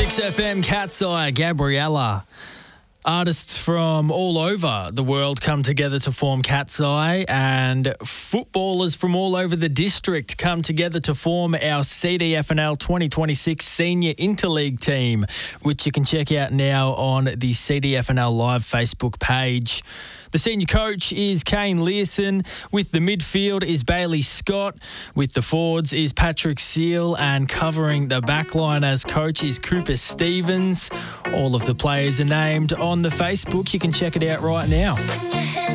Mix FM, Cat's Eye, Gabriella. Artists from all over the world come together to form Cat's Eye, and footballers from all over the district come together to form our CDFNL 2026 Senior Interleague team, which you can check out now on the CDFNL Live Facebook page. The senior coach is Kane Learson. With the midfield is Bailey Scott. With the forwards is Patrick Seal. And covering the backline as coach is Cooper Stevens. All of the players are named on the Facebook. You can check it out right now.